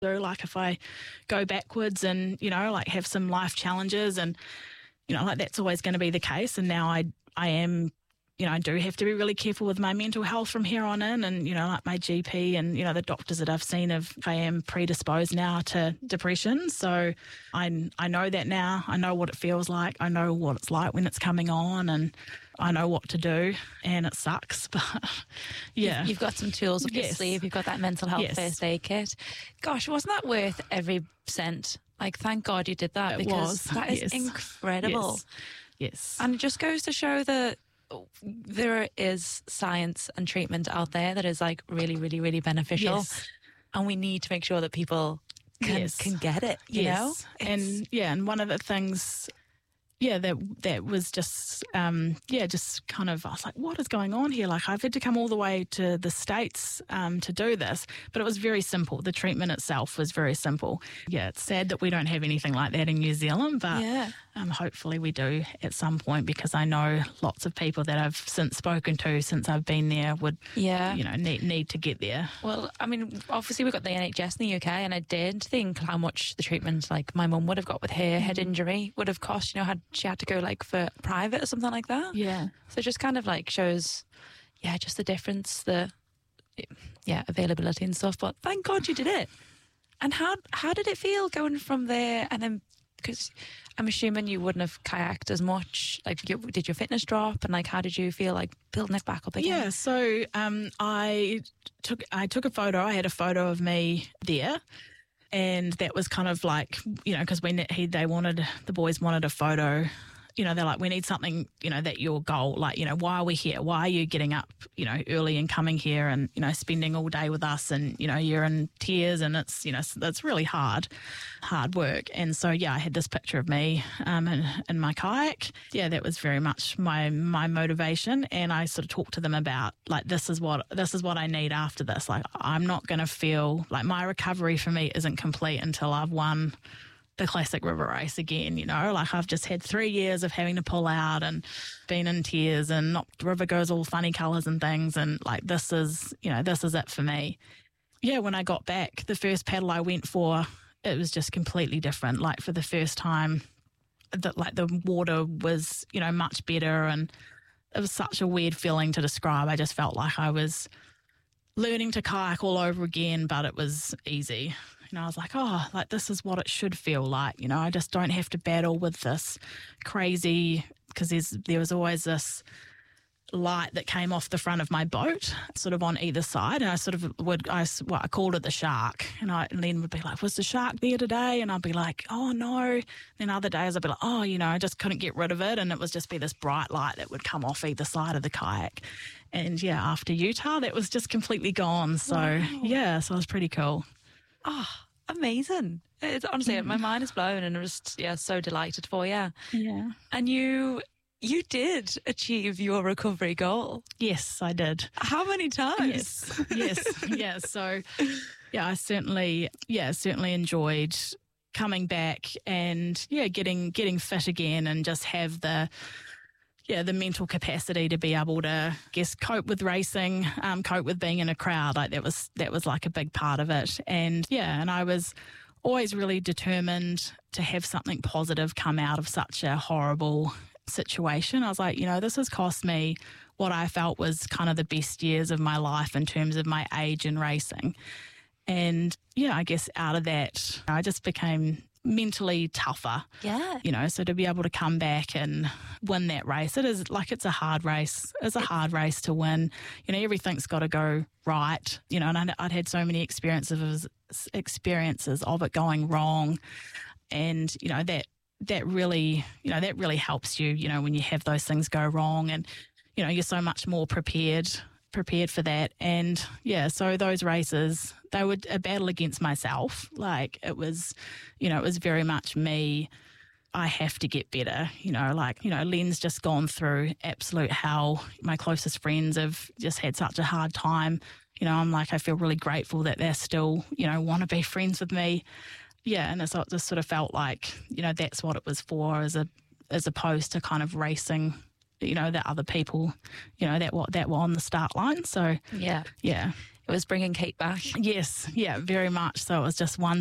Like if I go backwards and, like have some life challenges and, like that's always going to be the case. And now I am, I do have to be really careful with my mental health from here on in. And, like my GP and, the doctors that I've seen I am predisposed now to depression. So I know that now. I know what it feels like. I know what it's like when it's coming on, and I know what to do, and it sucks. But yeah. You've got some tools up your sleeve. You've got that mental health first aid kit. Gosh, wasn't that worth every cent? Like, thank God you did that, because that is incredible. Yes. And it just goes to show that there is science and treatment out there that is like really, really, really beneficial. Yes. And we need to make sure that people can get it, you know? And one of the things, that was just, just kind of, I was like, what is going on here? Like, I've had to come all the way to the States to do this, but it was very simple. The treatment itself was very simple. Yeah, it's sad that we don't have anything like that in New Zealand, but hopefully we do at some point, because I know lots of people that I've since spoken to since I've been there would, need to get there. Well, I mean, obviously we've got the NHS in the UK, and I did think how much the treatment, like my mum would have got with her head injury, would have cost, had she had to go like for private or something like that. Yeah. So it just kind of like shows, just the difference, the availability and stuff. But thank God you did it. And how did it feel going from there? And then, because I'm assuming you wouldn't have kayaked as much. Like, did your fitness drop? And like, how did you feel like building it back up again? Yeah. So I took a photo. I had a photo of me there. And that was kind of like, because the boys wanted a photo, they're like, we need something, that your goal, like, why are we here? Why are you getting up, early and coming here and, spending all day with us, and, you're in tears, and it's, that's really hard work. And so, I had this picture of me in my kayak. Yeah, that was very much my motivation. And I sort of talked to them about, like, this is what I need after this. Like, I'm not going to feel like my recovery for me isn't complete until I've won the classic river race again, like I've just had 3 years of having to pull out and been in tears, and the river goes all funny colours and things, and like this is it for me. Yeah, when I got back, the first paddle I went for, it was just completely different. Like for the first time, the water was, much better, and it was such a weird feeling to describe. I just felt like I was learning to kayak all over again, but it was easy. I was like, this is what it should feel like. I just don't have to battle with this crazy, because there was always this light that came off the front of my boat, sort of on either side. And I sort of I called it the shark. And Len would be like, was the shark there today? And I'd be like, oh no. Then other days I'd be like, I just couldn't get rid of it. And it would just be this bright light that would come off either side of the kayak. And after Utah, that was just completely gone. So so it was pretty cool. Oh, amazing. It's, honestly, my mind is blown, and I'm just, so delighted for you. Yeah. And you did achieve your recovery goal. Yes, I did. How many times? Yes. Yeah. So, I certainly enjoyed coming back and, getting fit again, and just have the mental capacity to be able to, I guess, cope with racing, cope with being in a crowd. Like that was like a big part of it. And and I was always really determined to have something positive come out of such a horrible situation. I was like, this has cost me what I felt was kind of the best years of my life in terms of my age in racing. And I guess out of that, I just became mentally tougher. Yeah. So to be able to come back and win that race, it's a hard race. It's a hard race to win. Everything's got to go right. And I'd had so many experiences of it going wrong. And, that really helps you, when you have those things go wrong, and, you're so much more prepared for that. And so those races, they were a battle against myself. Like it was very much me. I have to get better, Len's just gone through absolute hell. My closest friends have just had such a hard time. I'm like, I feel really grateful that they're still, want to be friends with me. Yeah. And it just sort of felt like, that's what it was for, as opposed to kind of racing, that other people, that were on the start line. So yeah. It was bringing Kate back. Yes, yeah, very much. So it was just one